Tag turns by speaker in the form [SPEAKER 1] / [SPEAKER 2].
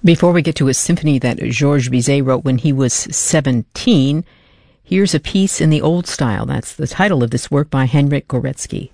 [SPEAKER 1] Before we get to a symphony that Georges Bizet wrote when he was 17, here's a piece in the old style. That's the title of this work by Henryk Górecki.